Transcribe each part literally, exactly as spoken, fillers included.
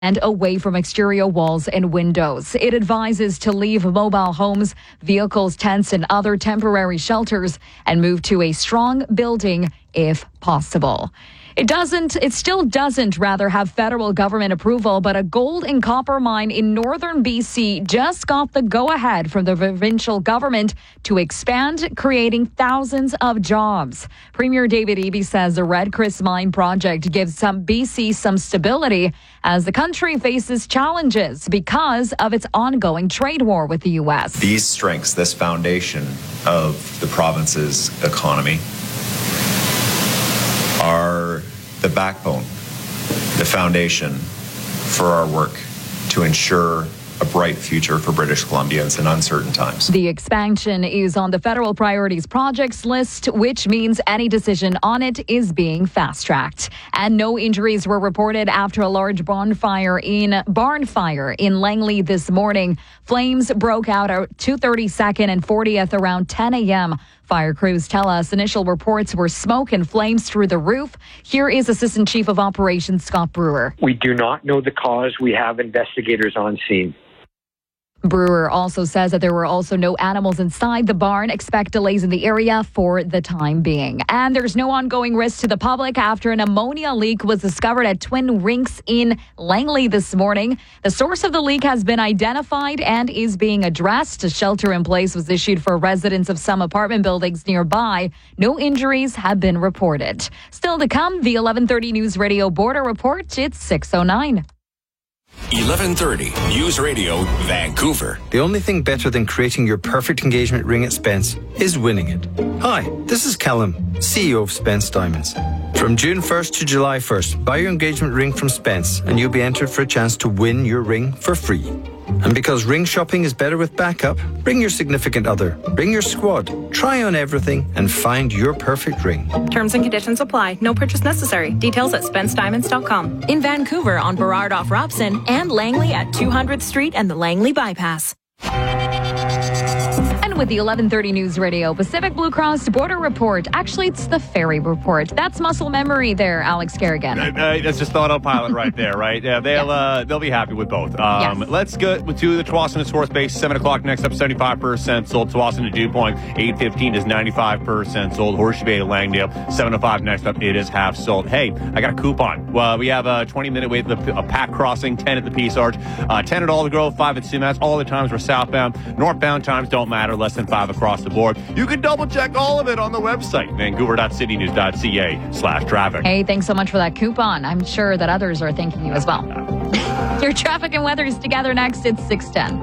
and away from exterior walls and windows. It advises to leave mobile homes, vehicles, tents, and other temporary shelters and move to a strong building if possible. It doesn't, it still doesn't rather have federal government approval, but a gold and copper mine in northern B C just got the go-ahead from the provincial government to expand, creating thousands of jobs. Premier David Eby says the Red Chris Mine project gives some B C some stability as the country faces challenges because of its ongoing trade war with the U S. These strengths, this foundation of the province's economy, are the backbone, the foundation for our work to ensure a bright future for British Columbians in uncertain times. The expansion is on the federal priorities projects list, which means any decision on it is being fast-tracked. And no injuries were reported after a large bonfire in barn fire in Langley this morning. Flames broke out at two thirty-second and fortieth around ten a.m. Fire crews tell us initial reports were smoke and flames through the roof. Here is Assistant Chief of Operations Scott Brewer. We do not know the cause. We have investigators on scene. Brewer also says that there were also no animals inside the barn. Expect delays in the area for the time being. And there's no ongoing risk to the public after an ammonia leak was discovered at Twin Rinks in Langley this morning. The source of the leak has been identified and is being addressed. A shelter in place was issued for residents of some apartment buildings nearby. No injuries have been reported. Still to come, the eleven thirty News Radio Border Report. It's six oh nine. eleven thirty News Radio Vancouver. The only thing better than creating your perfect engagement ring at Spence is winning it. Hi, this is Callum, C E O of Spence Diamonds. From June first to July first, buy your engagement ring from Spence and you'll be entered for a chance to win your ring for free. And because ring shopping is better with backup, bring your significant other, bring your squad, try on everything and find your perfect ring. Terms and conditions apply. No purchase necessary. Details at spence diamonds dot com. In Vancouver on Burrard off Robson and Langley at two hundredth Street and the Langley Bypass. And with the eleven thirty News Radio Pacific Blue Cross Border Report, actually it's the ferry report. That's muscle memory there, Alex Kerrigan. Uh, uh, that's just autopilot right there, right? Yeah, they'll yeah. Uh, they'll be happy with both. Um, yes. Let's go to the Tsawwassen Horse Base. seven o'clock next up, seventy-five percent sold. Tsawwassen to Dew Point, eight fifteen is ninety-five percent sold. Horseshoe Bay to Langdale, seven oh five next up, it is half sold. Hey, I got a coupon. Well, we have a twenty minute wait at the a Pack Crossing, ten at the Peace Arch, uh, ten at Alder Grove, five at Sumas. All the times we're southbound. Northbound times don't matter, less than five across the board. You can double check all of it on the website, vancouver dot city news dot c a slash traffic. Hey, thanks so much for that coupon. I'm sure that others are thanking you as well. Your traffic and weather is together next. It's six ten.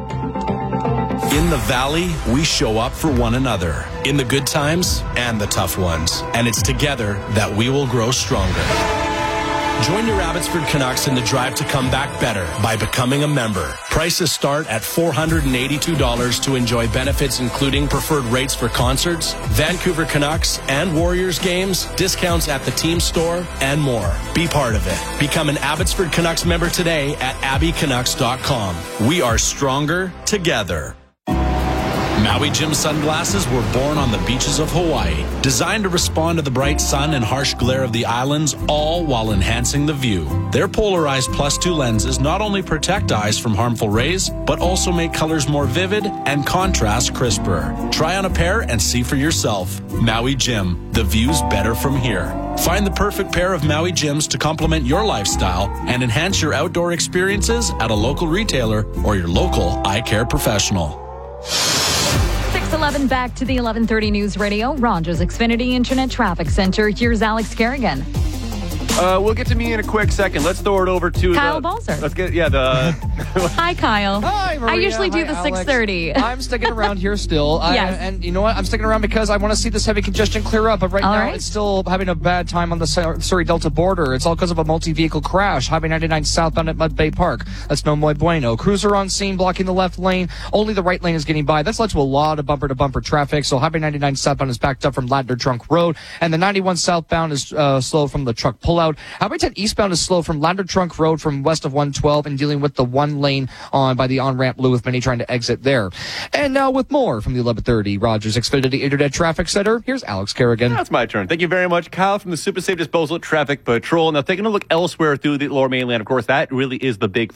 In the Valley, we show up for one another in the good times and the tough ones. And it's together that we will grow stronger. Join your Abbotsford Canucks in the drive to come back better by becoming a member. Prices start at four hundred eighty-two dollars to enjoy benefits including preferred rates for concerts, Vancouver Canucks and Warriors games, discounts at the team store, and more. Be part of it. Become an Abbotsford Canucks member today at abby canucks dot com. We are stronger together. Maui Jim sunglasses were born on the beaches of Hawaii, designed to respond to the bright sun and harsh glare of the islands, all while enhancing the view. Their polarized plus two lenses not only protect eyes from harmful rays, but also make colors more vivid and contrast crisper. Try on a pair and see for yourself. Maui Jim, the view's better from here. Find the perfect pair of Maui Jims to complement your lifestyle and enhance your outdoor experiences at a local retailer or your local eye care professional. six eleven back to the eleven thirty News Radio, Rogers Xfinity Internet Traffic Center. Here's Alex Kerrigan. Uh, we'll get to me in a quick second. Let's throw it over to Kyle the, Balzer. Let's get yeah the. Hi, Kyle. Hi, Maria. I usually do Hi, the six thirty. I'm sticking around here still. Yes. I, and you know what? I'm sticking around because I want to see this heavy congestion clear up. But right all now, right. it's still having a bad time on the Surrey Delta border. It's all because of a multi-vehicle crash. Highway ninety-nine southbound at Mud Bay Park. That's no muy bueno. Cruiser on scene blocking the left lane. Only the right lane is getting by. That's led to a lot of bumper-to-bumper traffic. So Highway ninety-nine southbound is backed up from Ladner Trunk Road. And the ninety-one southbound is uh, slow from the truck pullout. Highway ten eastbound is slow from Ladner Trunk Road from west of one twelve and dealing with the one lane on by the on-ramp ramp, Blue with many trying to exit there. And now with more from the eleven thirty Rogers Xfinity Internet Traffic Center, here's Alex Kerrigan. That's my turn. Thank you very much, Kyle, from the Super Safe Disposal Traffic Patrol. Now, taking a look elsewhere through the Lower Mainland, of course, that really is the big